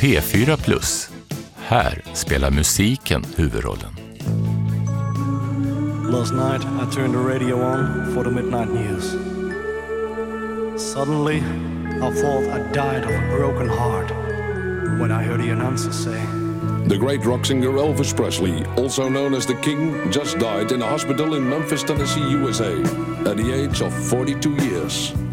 P4+. Här spelar musiken huvudrollen. Last night I turned the radio on for the midnight news. Suddenly I thought I died of a broken heart when I heard the announcer say, "The great rock singer Elvis Presley, also known as the King, just died in a hospital in Memphis, Tennessee, USA, at the age of 42 years.